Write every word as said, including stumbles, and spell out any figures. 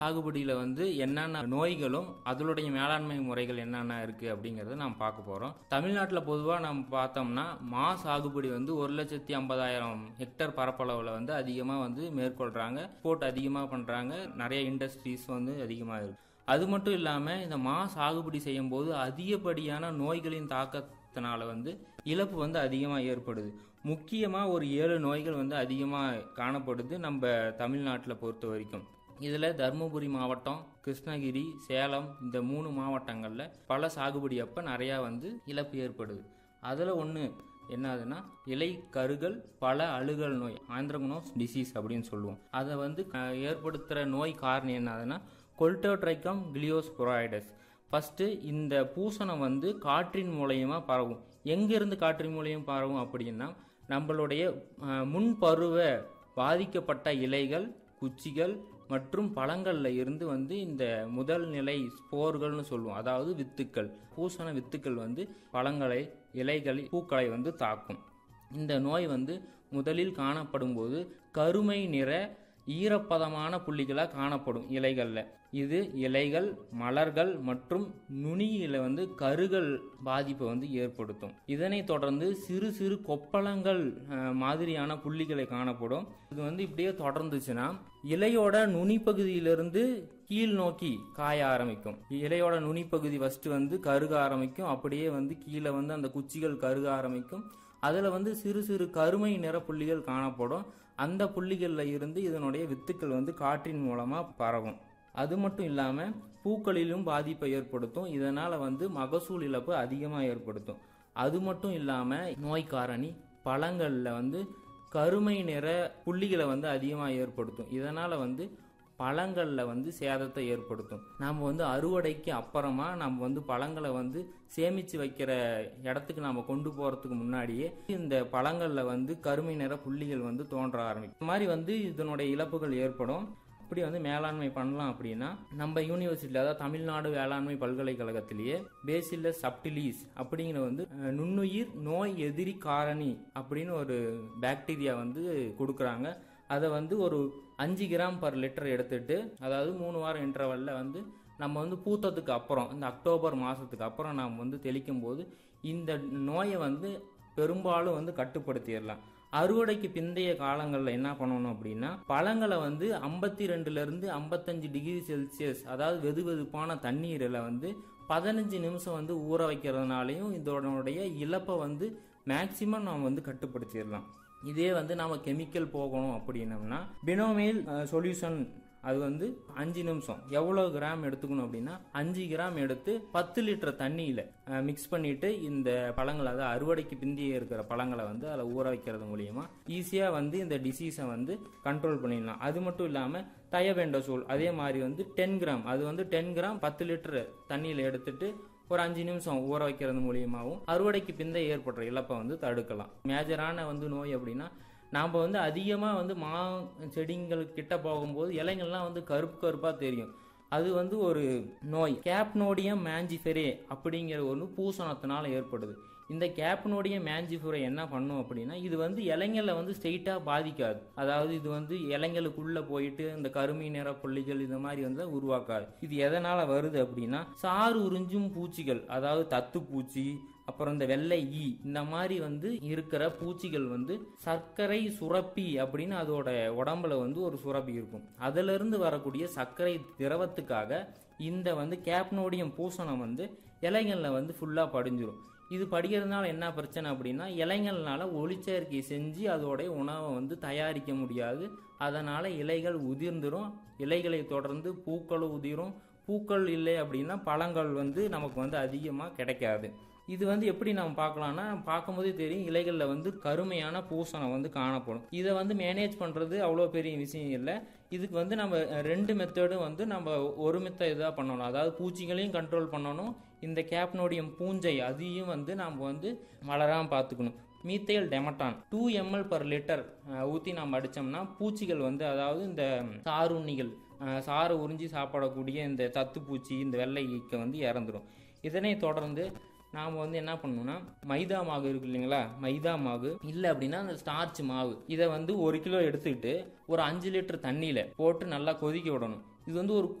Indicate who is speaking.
Speaker 1: சாகுபடியில் வந்து என்னென்ன நோய்களும் அதனுடைய மேலாண்மை முறைகள் என்னென்ன இருக்கு அப்படிங்கறத நாம் பார்க்க போறோம். தமிழ்நாட்டில் பொதுவாக நம்ம பார்த்தோம்னா மா சாகுபடி வந்து ஒரு லட்சத்தி ஐம்பதாயிரம் ஹெக்டேர் பரப்பளவில் வந்து அதிகமாக வந்து மேற்கொள்றாங்க. எக்ஸ்போர்ட் அதிகமாக பண்றாங்க. நிறைய இண்டஸ்ட்ரீஸ் வந்து அதிகமாக இருக்கு. அது மட்டும் இல்லாமல் இந்த மா சாகுபடி செய்யும் போது அதிகப்படியான நோய்களின் தாக்கத்தினால வந்து இழப்பு வந்து அதிகமாக ஏற்படுது. முக்கியமாக ஒரு ஏழு நோய்கள் வந்து அதிகமாக காணப்படுது நம்ம தமிழ்நாட்டில் பொறுத்த வரைக்கும். இதில் தருமபுரி மாவட்டம், கிருஷ்ணகிரி, சேலம் இந்த மூணு மாவட்டங்களில் பல சாகுபடி அப்போ நிறையா வந்து இழப்பு ஏற்படுது. அதில் ஒன்று என்னதுன்னா இலை கருகல் பல அழுகல் நோய், ஆந்த்ரக்னோஸ் டிசீஸ் அப்படின்னு சொல்லுவோம். அதை வந்து ஏற்படுத்துகிற நோய் காரணம் என்னதுன்னா கொல்டோட்ரைக்கம் கிளியோஸ்போராய்டஸ். ஃபஸ்ட்டு இந்த பூசணம் வந்து காற்றின் மூலயமா பரவும். எங்கேருந்து காற்றின் மூலியம் பரவும் அப்படின்னா நம்மளுடைய முன்பருவ பாதிக்கப்பட்ட இலைகள், குச்சிகள் மற்றும் பழங்களில் இருந்து வந்து இந்த முதல் நிலை ஸ்போர்கள்னு சொல்லுவோம். அதாவது வித்துக்கள், பூசண வித்துக்கள் வந்து பழங்களை, இலைகளை, பூக்களை வந்து தாக்கும். இந்த நோய் வந்து முதலில் காணப்படும் போது கருமை நிற ஈரப்பதமான புள்ளிகளாக காணப்படும் இலைகளில். இது இலைகள், மலர்கள் மற்றும் நுனியில வந்து கருகல் பாதிப்பை வந்து ஏற்படுத்தும். இதனை தொடர்ந்து சிறு சிறு கொப்பளங்கள் மாதிரியான புள்ளிகளை காணப்படும். இது வந்து இப்படியே தொடர்ந்துச்சுன்னா இலையோட நுனி பகுதியிலிருந்து கீழ் நோக்கி காய ஆரம்பிக்கும். இலையோட நுனி பகுதி ஃபர்ஸ்ட் வந்து கருக ஆரம்பிக்கும். அப்படியே வந்து கீழே வந்து அந்த குச்சிகள் கருக ஆரம்பிக்கும். அதுல வந்து சிறு சிறு கருமை நிற புள்ளிகள் காணப்படும். அந்த புள்ளிகள்ல இருந்து இதனுடைய வித்துக்கள் வந்து காற்றின் மூலமா பரவும். அது மட்டும் இல்லாம பூக்களிலும் பாதிப்பை ஏற்படுத்தும். இதனால வந்து மகசூல் இழப்பு அதிகமாக ஏற்படுத்தும். அது மட்டும் இல்லாம நோய் காரணி பழங்கள்ல வந்து கருமை நிற புள்ளிகளை வந்து அதிகமாக ஏற்படுத்தும். இதனால வந்து பழங்களில் வந்து சேதத்தை ஏற்படுத்தும். நம்ம வந்து அறுவடைக்கு அப்புறமா நம்ம வந்து பழங்களை வந்து சேமித்து வைக்கிற இடத்துக்கு நம்ம கொண்டு போகிறதுக்கு முன்னாடியே இந்த பழங்களில் வந்து கருமை நிற புள்ளிகள் வந்து தோன்ற ஆரம்பிக்கும். இந்த மாதிரி வந்து இதனுடைய இழப்புகள் ஏற்படும். அப்படி வந்து மேலாண்மை பண்ணலாம் அப்படின்னா நம்ம யூனிவர்சிட்டியில், அதாவது தமிழ்நாடு வேளாண்மை பல்கலைக்கழகத்திலேயே பேசில்லஸ் சப்டிலிஸ் அப்படிங்கிற வந்து நுண்ணுயிர் நோய் எதிரி காரணி அப்படின்னு ஒரு பாக்டீரியா வந்து கொடுக்குறாங்க. அதை வந்து ஒரு அஞ்சு கிராம் பர் லிட்டர் எடுத்துட்டு, அதாவது மூணு வாரம் இன்டர்வல்ல வந்து நம்ம வந்து பூத்ததுக்கு அப்புறம், இந்த அக்டோபர் மாதத்துக்கு அப்புறம் நாம் வந்து தெளிக்கும் போது இந்த நோயை வந்து பெரும்பாலும் வந்து கட்டுப்படுத்திடலாம். அறுவடைக்கு பிந்தைய காலங்களில் என்ன பண்ணணும் அப்படின்னா பழங்களை வந்து ஐம்பத்தி ரெண்டுல இருந்து ஐம்பத்தஞ்சு டிகிரி செல்சியஸ், அதாவது வெது வெதுப்பான தண்ணீரில் வந்து பதினஞ்சு நிமிஷம் வந்து ஊற வைக்கிறதுனாலையும் இதனுடைய இழப்பை வந்து மேக்சிமம் நாம் வந்து கட்டுப்படுத்திடலாம். இதே வந்து நாம கெமிக்கல் போகணும் அப்படின்னம்னா பினோமைல் சொல்யூஷன், அது வந்து அஞ்சு நிமிஷம் எவ்வளவு கிராம் எடுத்துக்கணும் அப்படின்னா அஞ்சு கிராம் எடுத்து பத்து லிட்டர் தண்ணியில மிக்ஸ் பண்ணிட்டு இந்த பழங்களை, அதாவது அறுவடைக்கு பிந்திய இருக்கிற பழங்களை வந்து அதில் ஊற வைக்கிறது மூலியமா ஈஸியா வந்து இந்த டிசீஸை வந்து கண்ட்ரோல் பண்ணிடலாம். அது மட்டும் இல்லாம தயபெண்டசோல் அதே மாதிரி வந்து டென் கிராம், அது வந்து டென் கிராம் பத்து லிட்டர் தண்ணியில எடுத்துட்டு ஒரு அஞ்சு நிமிஷம் ஊற வைக்கிறது மூலியமாகவும் அறுவடைக்கு பிந்தைய ஏற்படுற இழப்பை வந்து தடுக்கலாம். மேஜரான வந்து நோய் அப்படின்னா நாம் வந்து அதிகமாக வந்து மா செடிங்கள் கிட்ட போகும்போது இலைங்கள்லாம் வந்து கருப்பு கருப்பாக தெரியும். அது வந்து ஒரு நோய், கேப்னோடியம் மேஞ்சிஃபெரே அப்படிங்கிற ஒரு பூசணத்தினால ஏற்படுது. இந்த கேப்னோடியம் மேஞ்சிஃபெரே என்ன பண்ணும் அப்படின்னா இது வந்து இலைங்களை வந்து ஸ்ட்ரெயிட்டாக பாதிக்காது. அதாவது இது வந்து இலைங்களுக்குள்ள போயிட்டு இந்த கருமை நிற புள்ளிகள் இந்த மாதிரி வந்து உருவாக்காது. இது எதனால வருது அப்படின்னா சாறு உறிஞ்சும் பூச்சிகள், அதாவது தத்து பூச்சி, அப்புறம் இந்த வெள்ளை ஈ, இந்த மாதிரி வந்து இருக்கிற பூச்சிகள் வந்து சர்க்கரை சுரப்பி அப்படின்னு அதோட உடம்புல வந்து ஒரு சுரப்பி இருக்கும். அதுல இருந்து வரக்கூடிய சர்க்கரை திரவத்துக்காக இந்த வந்து கேப்னோடியம் பூசணம் வந்து இலைகள்ல வந்து ஃபுல்லா படிஞ்சிரும். இது படிக்கிறதுனால என்ன பிரச்சனை அப்படின்னா இலைகள்னால ஒளிச்சேர்க்கை செஞ்சு அதோடைய உணவை வந்து தயாரிக்க முடியாது. அதனால இலைகள் உதிர்ந்துரும். இலைகளை தொடர்ந்து பூக்களும் உதிரும். பூக்கள் இல்லை அப்படின்னா பழங்கள் வந்து நமக்கு வந்து அதிகமாக கிடைக்காது. இது வந்து எப்படி நம்ம பார்க்கலாம்னா பார்க்கும்போதே தெரியும் இலைகளில் வந்து கருமையான பூசணம் வந்து காணப்படும். இதை வந்து மேனேஜ் பண்ணுறது அவ்வளோ பெரிய விஷயம் இல்லை. இதுக்கு வந்து நம்ம ரெண்டு மெத்தடும் வந்து நம்ம ஒரு மெத்தட் இதாக பண்ணணும். அதாவது பூச்சிகளையும் கண்ட்ரோல் பண்ணணும், இந்த கேப்னோடியம் பூஞ்சை அதையும் வந்து நம்ம வந்து வளராமல் பார்த்துக்கணும். Methyl demeton two ML per litre ஊற்றி நம்ம அடித்தோம்னா பூச்சிகள் வந்து, அதாவது இந்த சாருண்ணிகள், சாரை உறிஞ்சி சாப்பிடக்கூடிய இந்த தத்துப்பூச்சி, இந்த வெள்ளை ஈக்க வந்து இறந்துடும். இதனை தொடர்ந்து நாம் வந்து என்ன பண்ணணும்னா மைதா மாவு இருக்கு இல்லைங்களா, மைதா மாவு இல்லை அப்படின்னா அந்த ஸ்டார்ச் மாவு, இதை வந்து ஒரு கிலோ எடுத்துக்கிட்டு ஒரு அஞ்சு லிட்டர் தண்ணியில் போட்டு நல்லா கொதிக்க விடணும். இது வந்து ஒரு